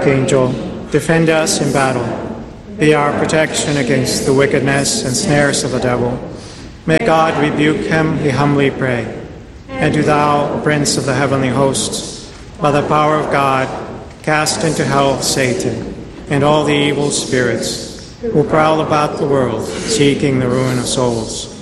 archangel, defend us in battle. Be our protection against the wickedness and snares of the devil. May God rebuke him, we humbly pray. And do thou, Prince of the heavenly hosts, by the power of God, cast into hell Satan and all the evil spirits who prowl about the world, seeking the ruin of souls.